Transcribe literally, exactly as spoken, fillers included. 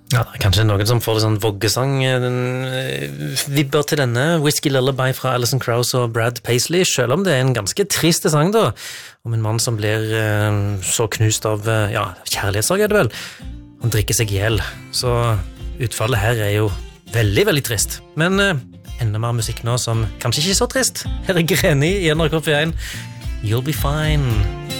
Ja, det er kanskje noen som får det sånn voggesang-vibber til denne Whiskey Lullaby fra Alison Krauss og Brad Paisley, selv om det er en ganske triste sang da, om en mann som blir eh, så knust av, ja, kjærlighetssorg er det vel. Han drikker seg ihjel, så utfallet her er jo veldig, veldig trist. Men eh, enda mer musikk nå som kanskje ikke er så trist. Her er Greni i N R K P én. You'll be fine.